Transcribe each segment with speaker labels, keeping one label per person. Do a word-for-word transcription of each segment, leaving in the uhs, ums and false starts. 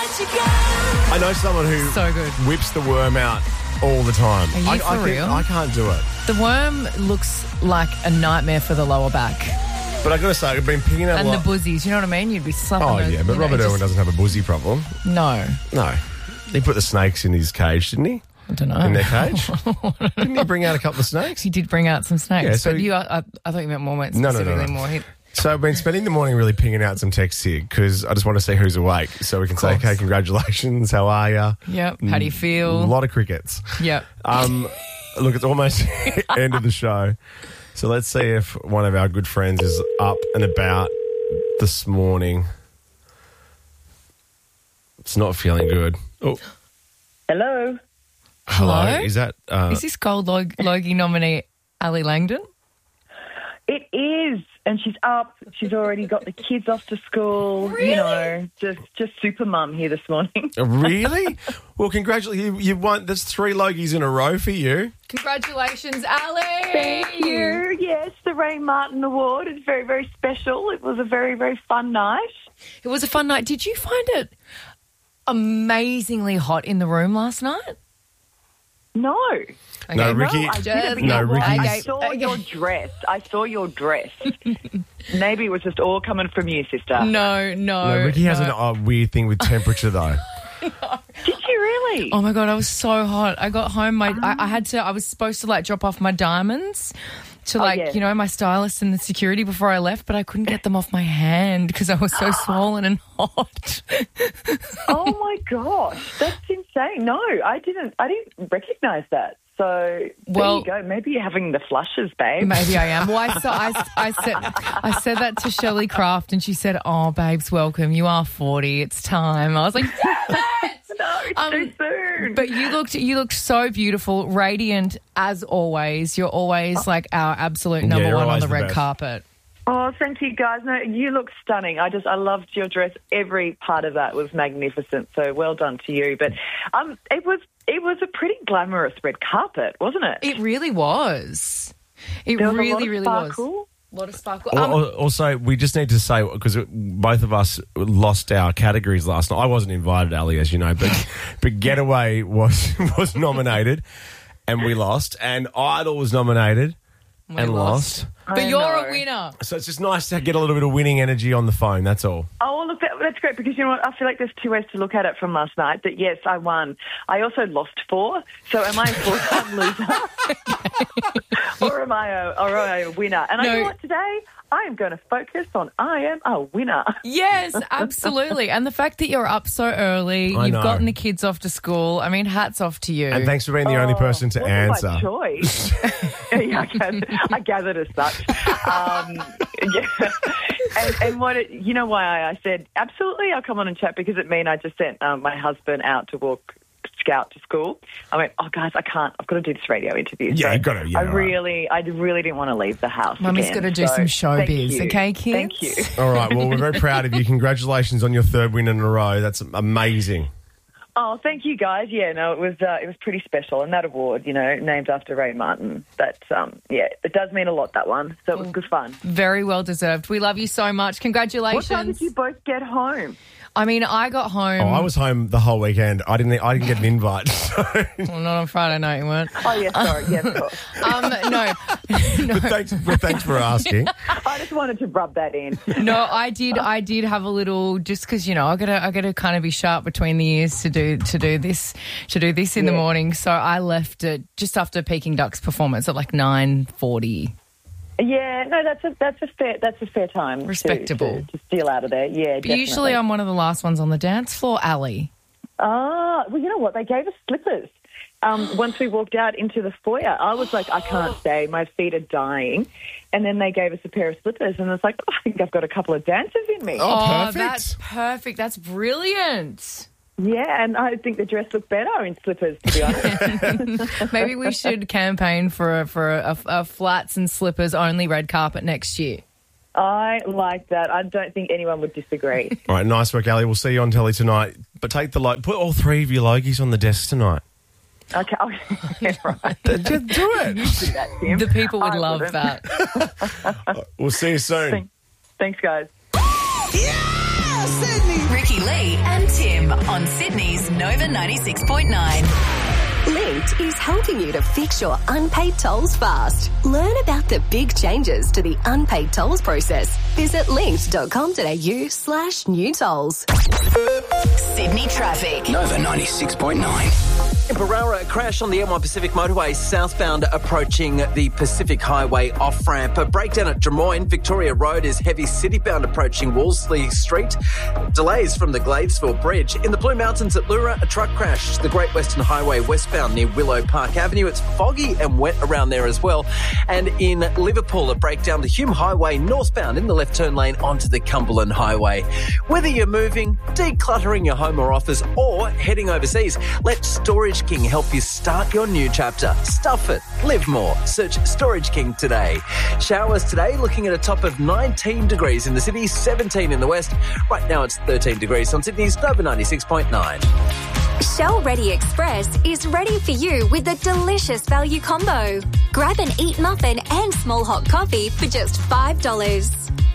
Speaker 1: I know someone who
Speaker 2: So good.
Speaker 1: whips the worm out all the time.
Speaker 2: Are you
Speaker 1: I,
Speaker 2: for
Speaker 1: I think
Speaker 2: real?
Speaker 1: I can't do it.
Speaker 2: The worm looks like a nightmare for the lower back.
Speaker 1: But I got to say, I've been picking out
Speaker 2: And
Speaker 1: a
Speaker 2: the
Speaker 1: lot.
Speaker 2: buzzies, you know what I mean? You'd be slapping
Speaker 1: Oh,
Speaker 2: those,
Speaker 1: yeah, but
Speaker 2: you know,
Speaker 1: Robert
Speaker 2: just-
Speaker 1: Irwin doesn't have a buzzy problem.
Speaker 2: No,
Speaker 1: No. He put the snakes in his cage, didn't he?
Speaker 2: I don't know.
Speaker 1: In their cage? Didn't he bring out a couple of snakes?
Speaker 2: He did bring out some snakes,
Speaker 1: Yeah, so
Speaker 2: but
Speaker 1: he-
Speaker 2: you, I, I thought you meant more, meant
Speaker 1: No, no, no,
Speaker 2: specifically
Speaker 1: no.
Speaker 2: more. He,
Speaker 1: So I've been spending the morning really pinging out some texts here because I just want to see who's awake so we can say,
Speaker 2: course.
Speaker 1: okay, congratulations, how are you?
Speaker 2: yep. How do you
Speaker 1: A
Speaker 2: feel?
Speaker 1: lot of crickets.
Speaker 2: Yep.
Speaker 1: Um, look, it's almost end of the show. So let's see if one of our good friends is up and about this morning. It's not feeling good. Oh,
Speaker 3: Hello.
Speaker 1: hello.
Speaker 2: Hello?
Speaker 1: Is that... Uh,
Speaker 2: Is this Gold Log- Logie nominee Ali Langdon?
Speaker 3: It is, and she's up. She's already got the kids off to school.
Speaker 2: Really?
Speaker 3: You know, just just super mum here this morning.
Speaker 1: really? Well, congratulations. You, you won. There's three Logies in a row for you.
Speaker 2: Congratulations, Ali!
Speaker 3: Thank you. Yes, the Ray Martin Award is very, very special. It was a very, very fun night.
Speaker 2: It was a fun night. Did you find it amazingly hot in the room last night?
Speaker 3: No.
Speaker 1: No, Ricky-
Speaker 3: No, I didn't.
Speaker 1: No,
Speaker 3: because I
Speaker 1: Ricky's-
Speaker 3: saw your dress. I saw your dress. Maybe it was just all coming from you, sister.
Speaker 2: No, no.
Speaker 1: No, Ricky has
Speaker 2: no.
Speaker 1: a weird thing with temperature, though.
Speaker 3: Did you really?
Speaker 2: Oh my God, I was so hot. I got home, my I, I had to, I was supposed to like drop off my diamonds to like,
Speaker 3: yeah.
Speaker 2: you know, my stylist and the security before I left, but I couldn't get them off my hand because I was so swollen and hot.
Speaker 3: Oh my gosh, that's insane. No, I didn't. I didn't recognise that. So
Speaker 2: Well-
Speaker 3: there you go. Maybe you're having the flushes, babe.
Speaker 2: Maybe I am. Well, I, saw, I, I, said, I said that to Shirley Craft and she said, oh, babes, welcome. You are forty. It's time. I was like, damn it!
Speaker 3: No, it's
Speaker 2: Um,
Speaker 3: too soon.
Speaker 2: But you looked you looked so beautiful, radiant as always. You're always like our absolute
Speaker 1: Yeah,
Speaker 2: number
Speaker 1: you're
Speaker 2: one on
Speaker 1: always
Speaker 2: the
Speaker 1: the
Speaker 2: red
Speaker 1: best.
Speaker 2: carpet.
Speaker 3: Oh, thank you, guys. No, you look stunning. I just, I loved your dress. Every part of that was magnificent. So well done to you. But um, it was, it was a pretty glamorous red carpet, wasn't it?
Speaker 2: It really was. It
Speaker 3: There was
Speaker 2: really,
Speaker 3: a lot of
Speaker 2: really
Speaker 3: sparkle.
Speaker 2: was. A lot of sparkle.
Speaker 1: Al-
Speaker 2: Um,
Speaker 1: al- Also, we just need to say, because both of us lost our categories last night. I wasn't invited, Ali, as you know, but but Getaway was was nominated and we lost. And Idol was nominated
Speaker 2: we
Speaker 1: and
Speaker 2: lost.
Speaker 1: lost.
Speaker 2: But
Speaker 3: I
Speaker 2: you're
Speaker 3: know.
Speaker 2: a winner.
Speaker 1: So it's just nice to get a little bit of winning energy on the phone, that's all.
Speaker 3: Oh, well, look, that, that's great because, you know what, I feel like there's two ways to look at it from last night. That, yes, I won. I also lost four. So am I a four-time loser? or am I a, or am I a winner? And
Speaker 2: No.
Speaker 3: I know what, today I am going to focus on I am a winner.
Speaker 2: Yes, absolutely. And the fact that you're up so early,
Speaker 1: I
Speaker 2: you've
Speaker 1: know.
Speaker 2: gotten the kids off to school. I mean, hats off to you.
Speaker 1: And thanks for being the only person to
Speaker 3: Oh, wasn't
Speaker 1: answer.
Speaker 3: my choice. yeah, I gathered, I gathered as such. Um, yeah. And, and what it, you know why I, I said absolutely I'll come on and chat, because it mean I just sent um, my husband out to walk Scout to school. I went, oh guys, I can't. I've got to do this radio interview.
Speaker 1: Yeah,
Speaker 3: so
Speaker 1: you gotta, yeah,
Speaker 3: I
Speaker 1: right.
Speaker 3: really, I really didn't want to leave the house.
Speaker 2: Mummy's
Speaker 3: again.
Speaker 2: got to do
Speaker 3: So,
Speaker 2: some
Speaker 3: thank
Speaker 2: showbiz,
Speaker 3: you.
Speaker 2: okay, kids?
Speaker 3: Thank you.
Speaker 1: All right, well, we're very proud of you. Congratulations on your third win in a row. That's amazing.
Speaker 3: Oh, thank you, guys. Yeah, no, it was uh, it was pretty special, and that award, you know, named after Ray Martin. That, um, yeah, it does mean a lot. That one, so it was good fun.
Speaker 2: Very well deserved. We love you so much.
Speaker 3: What
Speaker 2: Congratulations.
Speaker 3: time did you both get home?
Speaker 2: I mean, I got home.
Speaker 1: Oh, I was home the whole weekend. I didn't. I didn't get an invite. So.
Speaker 2: Well, not on Friday night, you weren't.
Speaker 3: Oh, yeah, sorry. Yeah, of course.
Speaker 2: Um, no,
Speaker 1: But thanks, but thanks for asking.
Speaker 3: I just wanted to rub that in.
Speaker 2: no, I did. I did have a little, just because you know, I gotta, I gotta kind of be sharp between the ears to do, to do this, to do this in the
Speaker 3: Yeah.
Speaker 2: morning. So I left it just after Peking Duck's performance at like nine forty.
Speaker 3: Yeah, no, that's a that's a fair that's a fair time. to-
Speaker 2: Respectable.
Speaker 3: to, to steal out of there. Yeah,
Speaker 2: But
Speaker 3: definitely.
Speaker 2: usually I'm one of the last ones on the dance floor, Ali.
Speaker 3: Ah, well, you know what? They gave us slippers. Um, once we walked out into the foyer, I was like, I can't stay. My feet are dying. And then they gave us a pair of slippers, and it's like, oh, I think I've got a couple of dancers in me.
Speaker 1: Oh, perfect.
Speaker 2: That's perfect. That's brilliant.
Speaker 3: Yeah, and I think the dress looked better in slippers, to be honest.
Speaker 2: Maybe we should campaign for a, for a, a flats and slippers only red carpet next year.
Speaker 3: I like that. I don't think anyone would disagree.
Speaker 1: All right, nice work, Ali. We'll see you on telly tonight. But take the lo- put all three of your Logies on the desk tonight.
Speaker 3: Okay, oh, yeah, right.
Speaker 1: Just do it.
Speaker 3: Do that, Tim.
Speaker 2: The people would
Speaker 3: I
Speaker 2: love
Speaker 3: wouldn't.
Speaker 2: that.
Speaker 1: We'll see you soon.
Speaker 3: Thanks, guys.
Speaker 4: Ricky Lee and Tim. Tim on Sydney's Nova ninety-six point nine.
Speaker 5: Linked is helping you to fix your unpaid tolls fast. Learn about the big changes to the unpaid tolls process. Visit linked.com.au slash new tolls.
Speaker 4: Sydney traffic.
Speaker 6: Nova ninety-six point nine.
Speaker 7: In Barara, a crash on the M one Pacific Motorway southbound approaching the Pacific Highway off-ramp. A breakdown at Drummoyne. Victoria Road is heavy citybound approaching Wolseley Street. Delays from the Gladesville Bridge. In the Blue Mountains at Lura, a truck crashed the Great Western Highway westbound near Willow Park Avenue. It's foggy and wet around there as well. And in Liverpool, a breakdown the Hume Highway northbound in the left turn lane onto the Cumberland Highway. Whether you're moving, decluttering your home or office, or heading overseas, let Storage King help you start your new chapter. Stuff it. Live more. Search Storage King today. Showers today, looking at a top of nineteen degrees in the city, seventeen in the west. Right now it's thirteen degrees on Sydney's Nova ninety-six point nine.
Speaker 5: Shell Ready Express is ready for you with a delicious value combo. Grab an Eat muffin and small hot coffee for just five dollars.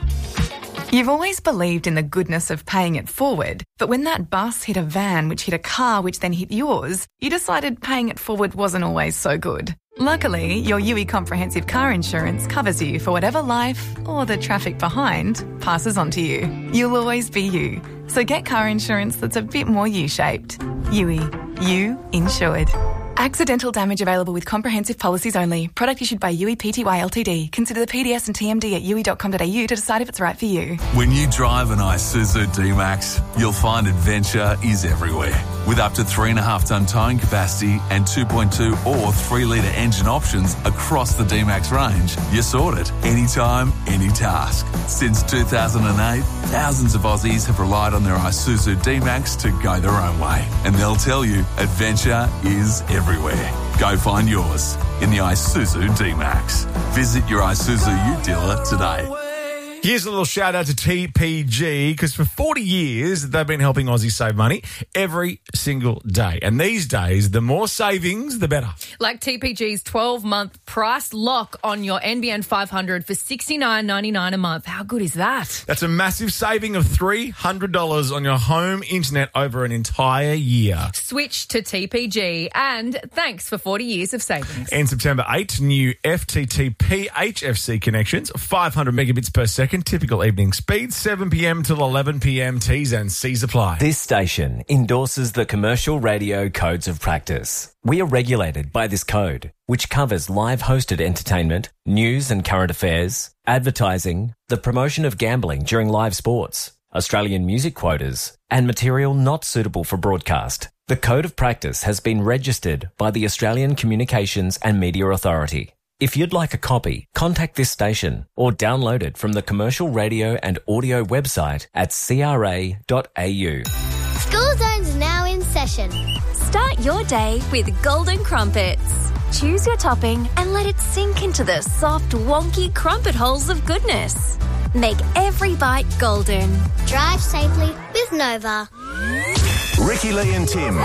Speaker 8: You've always believed in the goodness of paying it forward, but when that bus hit a van which hit a car which then hit yours, you decided paying it forward wasn't always so good. Luckily, your U I Comprehensive Car Insurance covers you for whatever life, or the traffic behind, passes on to you. You'll always be you. So get car insurance that's a bit more U-shaped. U I. You insured. Accidental damage available with comprehensive policies only. Product issued by U I Pty Ltd. Consider the P D S and T M D at u i dot com dot a u to decide if it's right for you.
Speaker 9: When you drive an Isuzu D-Max, you'll find adventure is everywhere. With up to three point five tonne towing capacity and two point two or three litre engine options across the D-Max range, you're sorted. Anytime, any task. Since two thousand eight, thousands of Aussies have relied on their Isuzu D-Max to go their own way. And they'll tell you adventure is everywhere. Go find yours in the Isuzu D-Max. Visit your Isuzu U dealer today.
Speaker 10: Here's a little shout out to T P G, because for forty years they've been helping Aussies save money every single day. And these days, the more savings, the better.
Speaker 2: Like T P G's twelve-month price lock on your N B N five hundred for sixty-nine ninety-nine a month. How good is that?
Speaker 10: That's a massive saving of three hundred dollars on your home internet over an entire year.
Speaker 2: Switch to T P G, and thanks for forty years of savings.
Speaker 10: And September eighth, new F T T P H F C connections, five hundred megabits per second. Typical evening speed, seven p.m. till eleven p.m. T's and C's apply.
Speaker 11: This station endorses the Commercial Radio Codes of Practice. We are regulated by this code, which covers live hosted entertainment, news and current affairs, advertising, the promotion of gambling during live sports, Australian music quotas, and material not suitable for broadcast. The Code of Practice has been registered by the Australian Communications and Media Authority. If you'd like a copy, contact this station or download it from the Commercial Radio and Audio website at c r a dot a u.
Speaker 12: School Zone's now in session.
Speaker 5: Start your day with Golden Crumpets. Choose your topping and let it sink into the soft, wonky crumpet holes of goodness. Make every bite golden.
Speaker 12: Drive safely with Nova.
Speaker 6: Ricky Lee and Tim.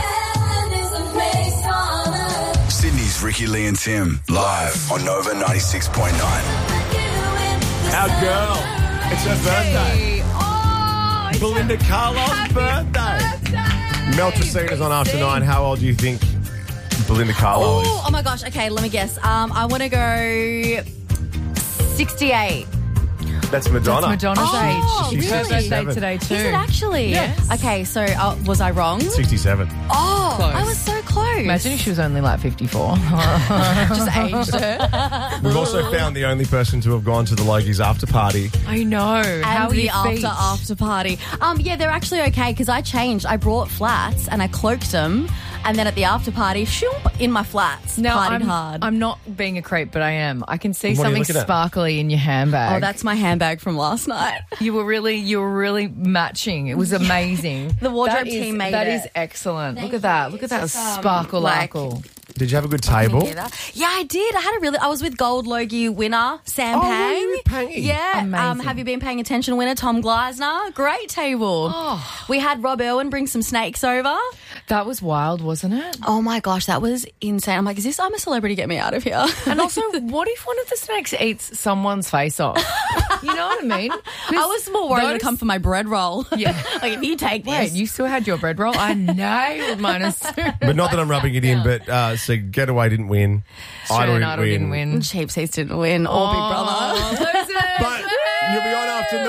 Speaker 6: Sydney's Ricky Lee and Tim, live on Nova ninety-six point nine.
Speaker 10: Our girl, it's her birthday.
Speaker 2: Hey. Oh, it's
Speaker 10: Belinda Carlos'
Speaker 2: happy
Speaker 10: birthday.
Speaker 2: birthday.
Speaker 10: Mel Tracina's on after nine. How old do you think Belinda Carlos is?
Speaker 13: Oh, oh my gosh. Okay, let me guess. Um, I want to go sixty-eight.
Speaker 10: That's Madonna.
Speaker 2: That's Madonna's
Speaker 13: Oh,
Speaker 2: age.
Speaker 10: She's
Speaker 2: She's her
Speaker 10: really?
Speaker 2: birthday today too.
Speaker 13: Is it actually?
Speaker 2: Yes.
Speaker 13: Okay, so uh, was I wrong?
Speaker 10: sixty-seven.
Speaker 13: Oh,
Speaker 2: Close.
Speaker 13: I was so close.
Speaker 2: Imagine if she was only like fifty-four.
Speaker 13: Just aged her.
Speaker 10: We've also found the only person to have gone to the Logies after party.
Speaker 2: I know. How
Speaker 13: And
Speaker 2: are
Speaker 13: the
Speaker 2: your
Speaker 13: after
Speaker 2: feet?
Speaker 13: after party. Um, yeah, they're actually okay because I changed. I brought flats and I cloaked them, and then at the after party, shoomp, in my flats.
Speaker 2: Now,
Speaker 13: partied
Speaker 2: I'm,
Speaker 13: hard.
Speaker 2: I'm not being a creep, but I am. I can see
Speaker 10: What are you
Speaker 2: something
Speaker 10: looking at?
Speaker 2: sparkly in your handbag.
Speaker 13: oh, that's my handbag from last night.
Speaker 2: You were really, you were really matching. It was amazing.
Speaker 13: The wardrobe
Speaker 2: That is-
Speaker 13: team made
Speaker 2: That
Speaker 13: it.
Speaker 2: is excellent.
Speaker 13: Thank
Speaker 2: Look at that.
Speaker 13: you.
Speaker 2: Look at that
Speaker 13: It's just, um,
Speaker 2: sparkle,
Speaker 13: like-
Speaker 2: larkle.
Speaker 10: Did you have a good table?
Speaker 13: Yeah, I did. I had a really. I was with Gold Logie winner Sam
Speaker 10: Oh, were
Speaker 13: Pang.
Speaker 10: you with Pangy?
Speaker 13: Yeah. Um,
Speaker 2: Amazing.
Speaker 13: have you been paying attention? Winner Tom Gleisner. Great table.
Speaker 2: Oh.
Speaker 13: We had Rob Irwin bring some snakes over.
Speaker 2: That was wild, wasn't it?
Speaker 13: Oh my gosh, that was insane. I'm like, is this? I'm a celebrity. Get me out of here.
Speaker 2: And also, what if one of the snakes eats someone's face off? You know what I mean?
Speaker 13: I was more worried it would come for my bread roll.
Speaker 2: Yeah.
Speaker 13: Like, if you take
Speaker 2: Wait,
Speaker 13: this.
Speaker 2: you still had your bread roll? I nailed mine as soon.
Speaker 1: But not that I'm rubbing it in, but uh, so Getaway didn't win.
Speaker 2: Australian
Speaker 1: Idol
Speaker 2: Idol didn't win.
Speaker 13: Cheapseats didn't win. Or Big Brother.
Speaker 2: Oh, losers.
Speaker 1: But you'll be on after